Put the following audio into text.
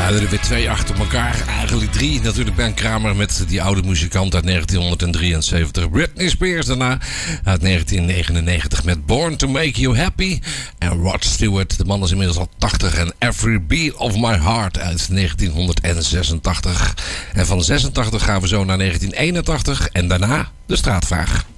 Ja, er weer 2 achter elkaar. Eigenlijk 3. Natuurlijk Ben Kramer met die oude muzikant uit 1973. Britney Spears daarna uit 1999 met Born to Make You Happy. En Rod Stewart, de man is inmiddels al 80. En Every Beat of My Heart uit 1986. En van 86 gaan we zo naar 1981. En daarna de straatvraag.